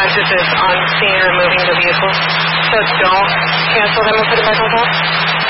This is on scene removing the vehicle. So don't cancel them and put them back on top.